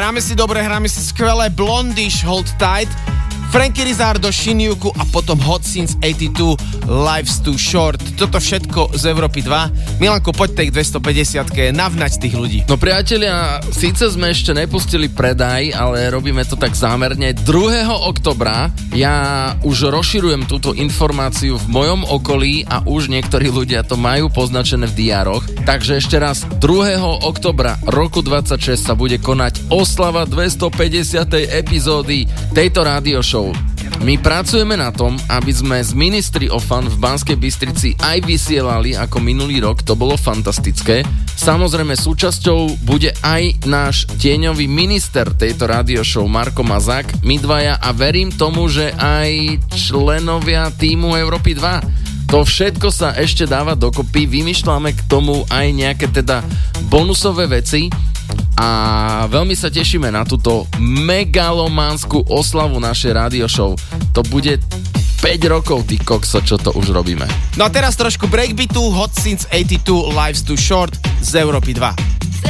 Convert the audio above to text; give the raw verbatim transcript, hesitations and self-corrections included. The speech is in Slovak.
hráme si dobre, hráme si skvelé Blondish, Hold Tight, Frankie Rizardo, Shinjuku a potom Hot Since osemdesiatdva, Life's Too Short. Toto všetko z Európy dva. Milanko, poď tej dvestopäťdesiatke navnať tých ľudí. No priatelia, síce sme ešte nepustili predaj, ale robíme to tak zámerne. druhého októbra ja už rozširujem túto informáciu v mojom okolí a už niektorí ľudia to majú poznačené v diároch. Takže ešte raz, druhého októbra roku dvadsaťšesť sa bude konať oslava dvestopäťdesiatej epizódy tejto rádio show. My pracujeme na tom, aby sme z Ministry of Fun v Banskej Bystrici aj vysielali ako minulý rok, to bolo fantastické. Samozrejme súčasťou bude aj náš tieňový minister tejto radio show Marko Mazák, my dvaja a verím tomu, že aj členovia týmu Európy dva. To všetko sa ešte dáva dokopy, vymýšľame k tomu aj nejaké teda bonusové veci a veľmi sa tešíme na túto megalománsku oslavu našej radio show. To bude päť rokov, ty kokso, čo to už robíme. No a teraz trošku breakbeatu, Hot Since osemdesiatdva, Life's Too Short z Európy dva.